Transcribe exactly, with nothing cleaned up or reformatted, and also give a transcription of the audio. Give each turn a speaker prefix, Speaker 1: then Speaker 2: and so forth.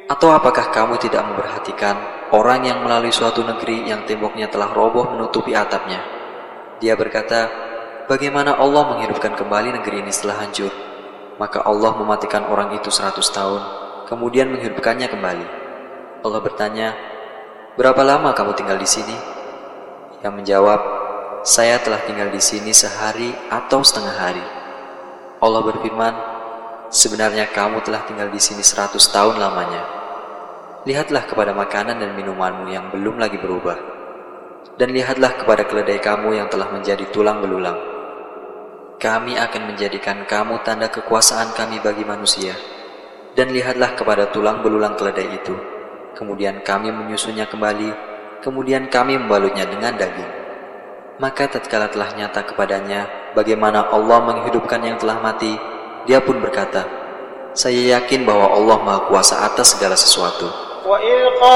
Speaker 1: Atau apakah kamu tidak memperhatikan orang yang melalui suatu negeri yang temboknya telah roboh menutupi atapnya? Dia berkata, bagaimana Allah menghidupkan kembali negeri ini setelah hancur? Maka Allah mematikan orang itu seratus tahun, kemudian menghidupkannya kembali. Allah bertanya, berapa lama kamu tinggal di sini? Yang menjawab, saya telah tinggal di sini sehari atau setengah hari. Allah berfirman, sebenarnya kamu telah tinggal di sini seratus tahun lamanya. Lihatlah kepada makanan dan minumanmu yang belum lagi berubah, dan lihatlah kepada keledai kamu yang telah menjadi tulang belulang. Kami akan menjadikan kamu tanda kekuasaan kami bagi manusia, dan lihatlah kepada tulang belulang keledai itu. Kemudian kami menyusunnya kembali, kemudian kami membalutnya dengan daging. Maka tatkala telah nyata kepadanya bagaimana Allah menghidupkan yang telah mati, dia pun berkata, saya yakin bahwa Allah Maha Kuasa atas segala sesuatu.